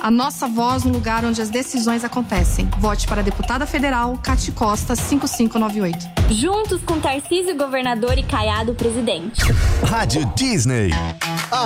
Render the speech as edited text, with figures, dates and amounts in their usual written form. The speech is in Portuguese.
A nossa voz no lugar onde as decisões acontecem. Vote para a deputada federal Cati Costa, 5598. Juntos com Tarcísio, governador, e Caiado, presidente. Rádio Disney.